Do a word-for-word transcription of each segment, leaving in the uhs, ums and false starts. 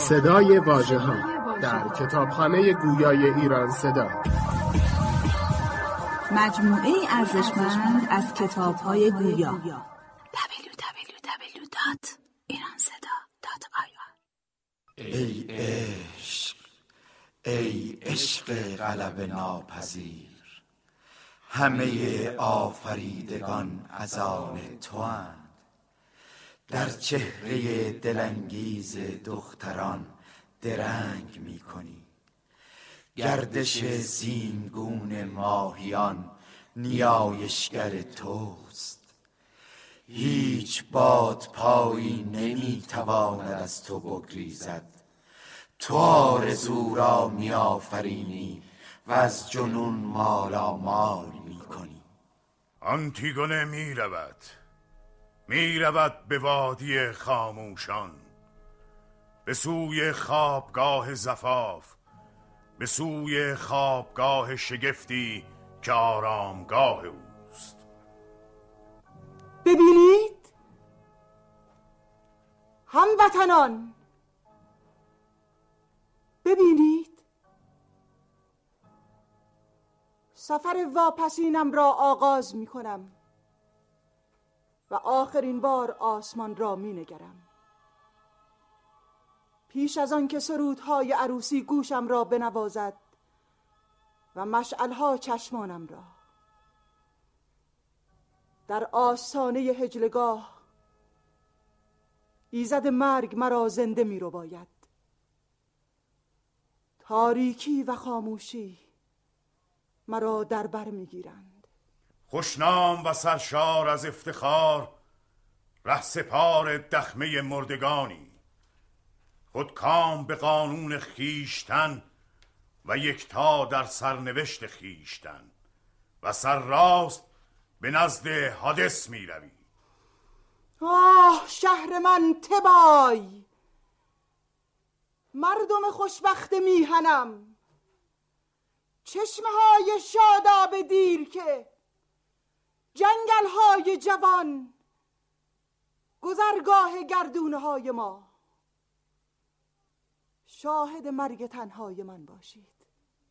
صدای واژه‌ها در کتابخانه گویای ایران صدا، مجموعه ارزشمند از کتاب‌های گویا. دبلیو دبلیو دبلیو دات ایران صدا دات آی آر. ای عشق، ای عشق غلب ناپذیر، همه آفریدگان از آن تواند. در چهره دلانگیز دختران درنگ می کنی، گردش زینگون ماهیان نیایشگر توست. هیچ باد پایی نمی تواند از تو بگریزد. تو آرزو را می آفرینی و از جنون مالا مال می کنی. آنتیگونه می رود می رود به وادی خاموشان، به سوی خوابگاه زفاف، به سوی خوابگاه شگفتی که آرامگاه اوست. ببینید هموطنان، ببینید سفر واپسینم را آغاز می کنم و آخرین بار آسمان را می نگرم. پیش از آن که سرودهای عروسی گوشم را بنوازد و مشعلها چشمانم را، در آستانه هجلگاه ایزد مرگ مرا زنده می رو باید. تاریکی و خاموشی مرا در بر می گیرند. خوشنام و سرشار از افتخار، ره سپار دخمه مردگانی، خود کام به قانون خیشتن و یکتا در سرنوشت خیشتن، و سر راست به نزد حادث می روی. آه شهر من تبای، مردم خوشبخت میهنم، چشمه های شاداب دیر که، جنگل های جوان، گذرگاه گردونه های ما. شاهد مرگ تنهای من باشید.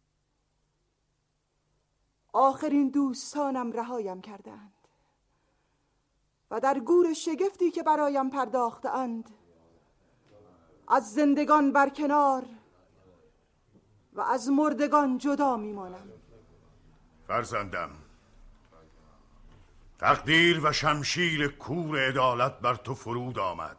آخرین دوستانم رهایم کردند و در گور شگفتی که برایم پرداختند از زندگان برکنار و از مردگان جدا میمانم. فرزندم، تقدیر و شمشیر کور عدالت بر تو فرود آمد.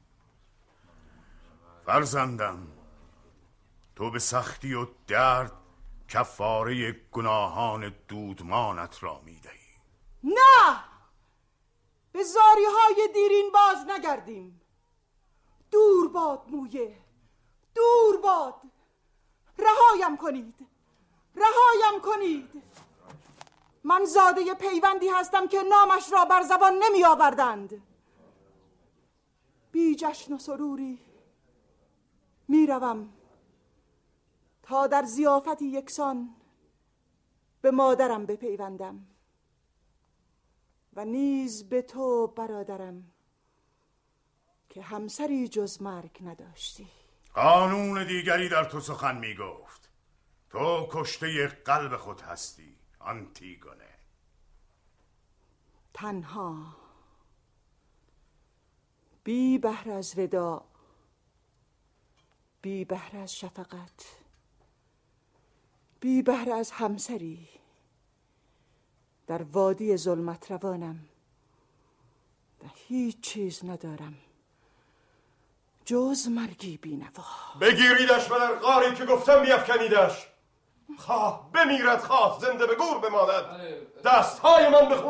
فرزندم، تو به سختی و درد کفاره گناهان دودمانت را می دهی. نه، به زاری های دیرین باز نگردیم. دور باد مویه، دور باد. رهایم کنید، رهایم کنید. من زاده پیوندی هستم که نامش را بر زبان نمی آوردند. بی جشن و سروری می روم تا در ضیافتی یکسان به مادرم بپیوندم و نیز به تو برادرم که همسری جز مرگ نداشتی. قانون دیگری در تو سخن می گفت. تو کشته قلب خود هستی آنتیگونه. تنها، بی بهر از وداع، بی بهر از شفقت، بی بهر از همسری، در وادی ظلمت روانم و هیچ چیز ندارم جز مرگی بی نوا. بگیریدش و در غاری که گفتم بیفکنیدش. خواه بمیرد، خواه زنده به گور بماند. دستهای من بخون